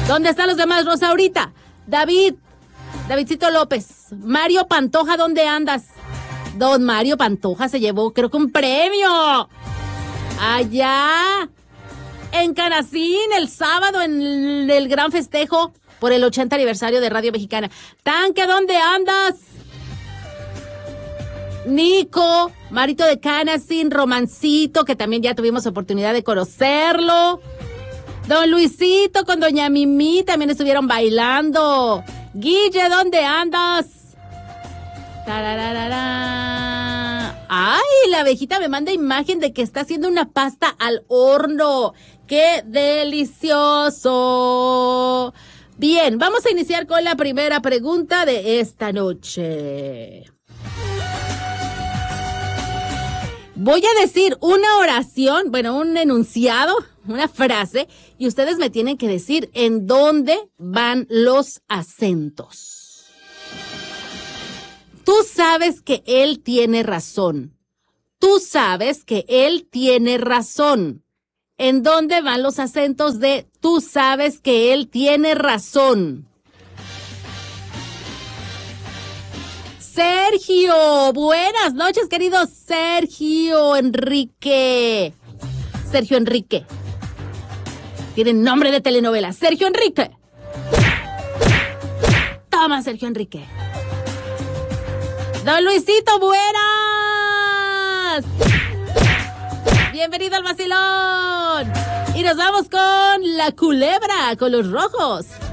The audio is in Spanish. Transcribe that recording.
¿Dónde están los demás, Rosaurita? Davidcito López. Mario Pantoja, ¿dónde andas? Don Mario Pantoja se llevó, creo que un premio. Allá en Canacín, el sábado, en el gran festejo por el 80 aniversario de Radio Mexicana. Tanque, ¿dónde andas? Nico, Marito de Canacín, Romancito, que también ya tuvimos oportunidad de conocerlo. Don Luisito con Doña Mimi también estuvieron bailando. Guille, ¿dónde andas? Tarararara. Ay, la abejita me manda imagen de que está haciendo una pasta al horno. ¡Qué delicioso! Bien, vamos a iniciar con la primera pregunta de esta noche. Voy a decir una oración, bueno, un enunciado, una frase, y ustedes me tienen que decir en dónde van los acentos. Tú sabes que él tiene razón. Tú sabes que él tiene razón. ¿En dónde van los acentos de tú sabes que él tiene razón? Sergio, buenas noches, querido Sergio Enrique. Sergio Enrique. Tiene nombre de telenovela. Sergio Enrique. Toma, Sergio Enrique. Don Luisito, buenas. Bienvenido al vacilón. Y nos vamos con la culebra, con los rojos.